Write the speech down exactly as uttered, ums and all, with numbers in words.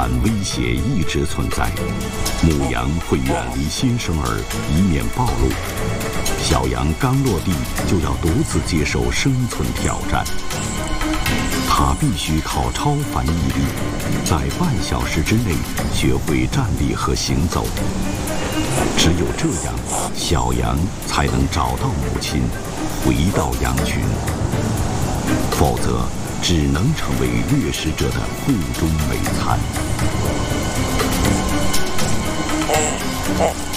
感威胁一直存在，母羊会远离新生儿，以免暴露。小羊刚落地就要独自接受生存挑战，它必须靠超凡毅力，在半小时之内学会站立和行走。只有这样，小羊才能找到母亲，回到羊群，否则只能成为掠食者的腹中美餐。